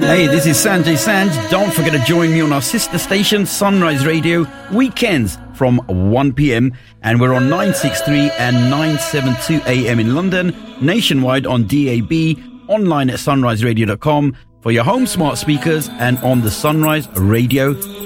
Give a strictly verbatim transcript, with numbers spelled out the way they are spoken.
Hey, this is Sanjay Sanj. Don't forget to join me on our sister station, Sunrise Radio, weekends from one p.m. And we're on nine sixty-three and nine seventy-two A M in London, nationwide on D A B, online at sunrise radio dot com for your home smart speakers and on the Sunrise Radio